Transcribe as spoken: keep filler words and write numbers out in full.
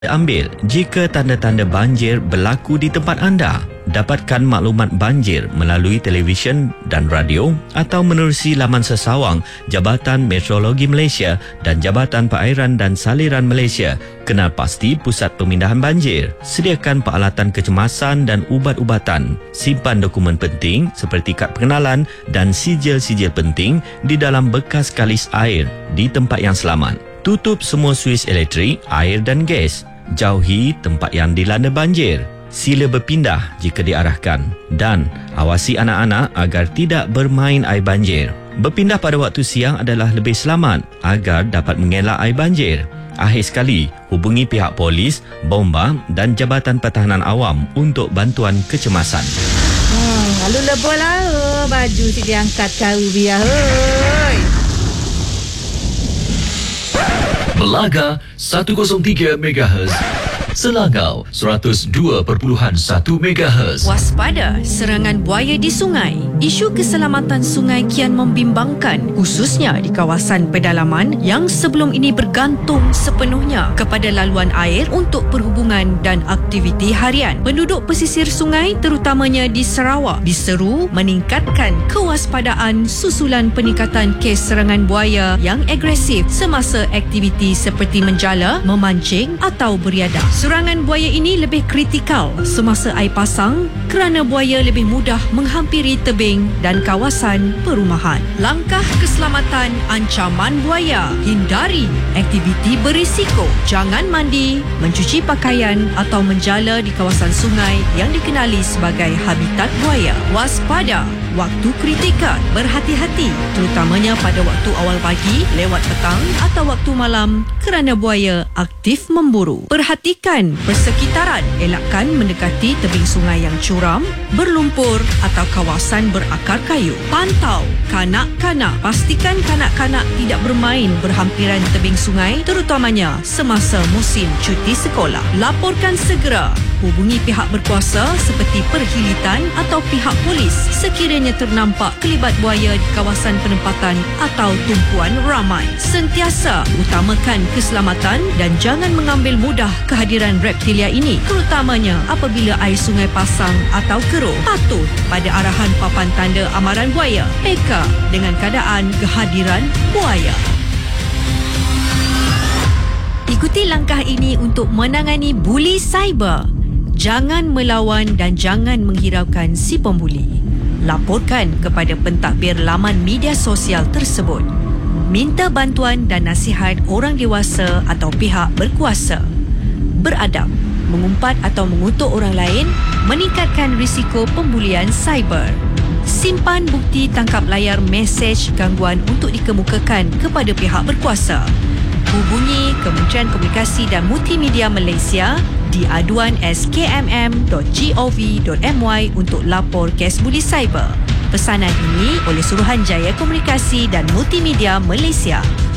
Ambil jika tanda-tanda banjir berlaku di tempat anda. Dapatkan maklumat banjir melalui televisyen dan radio atau menerusi laman sesawang Jabatan Meteorologi Malaysia dan Jabatan Perairan dan Saliran Malaysia. Kenal pasti pusat pemindahan banjir. Sediakan peralatan kecemasan dan ubat-ubatan. Simpan dokumen penting seperti kad pengenalan dan sijil-sijil penting di dalam bekas kalis air di tempat yang selamat. Tutup semua suis elektrik, air dan gas. Jauhi tempat yang dilanda banjir. Sila berpindah jika diarahkan dan awasi anak-anak agar tidak bermain air banjir. Berpindah pada waktu siang adalah lebih selamat agar dapat mengelak air banjir. Akhir sekali, hubungi pihak polis, bomba dan Jabatan Pertahanan Awam untuk bantuan kecemasan. Hmm, lalu lebih lah oh, baju si diangkat kau biar. Hoi. Belaga seratus tiga megahertz, Selangau seratus dua perpuluhan satu megahertz. Waspada serangan buaya di sungai. Isu keselamatan sungai kian membimbangkan, khususnya di kawasan pedalaman yang sebelum ini bergantung sepenuhnya kepada laluan air untuk perhubungan dan aktiviti harian. Penduduk pesisir sungai terutamanya di Sarawak diseru meningkatkan kewaspadaan susulan peningkatan kes serangan buaya yang agresif semasa aktiviti seperti menjala, memancing atau beriadah. Serangan buaya ini lebih kritikal semasa air pasang kerana buaya lebih mudah menghampiri tebing dan kawasan perumahan. Langkah keselamatan ancaman buaya. Hindari aktiviti berisiko. Jangan mandi, mencuci pakaian atau menjala di kawasan sungai yang dikenali sebagai habitat buaya. Waspada waktu kritikal. Berhati-hati terutamanya pada waktu awal pagi, lewat petang atau waktu malam kerana buaya aktif memburu. Perhatikan persekitaran. Elakkan mendekati tebing sungai yang curam, berlumpur atau kawasan berakar kayu. Pantau kanak-kanak. Pastikan kanak-kanak tidak bermain berhampiran tebing sungai terutamanya semasa musim cuti sekolah. Laporkan segera. Hubungi pihak berkuasa seperti perkhidmatan atau pihak polis sekiranya ternampak kelibat buaya di kawasan penempatan atau tumpuan ramai. Sentiasa utamakan keselamatan dan jangan mengambil mudah kehadiran reptilia ini, terutamanya apabila air sungai pasang atau keruh. Patuh pada arahan papan tanda amaran buaya. Peka dengan keadaan kehadiran buaya. Ikuti langkah ini untuk menangani buli cyber. Jangan melawan dan jangan menghiraukan si pembuli. Laporkan kepada pentadbir laman media sosial tersebut. Minta bantuan dan nasihat orang dewasa atau pihak berkuasa. Beradab, mengumpat atau mengutuk orang lain meningkatkan risiko pembulian cyber. Simpan bukti tangkap layar mesej gangguan untuk dikemukakan kepada pihak berkuasa. Hubungi Kementerian Komunikasi dan Multimedia Malaysia di aduan s k m m dot gov dot my untuk lapor kes buli cyber. Pesanan ini oleh Suruhanjaya Komunikasi dan Multimedia Malaysia.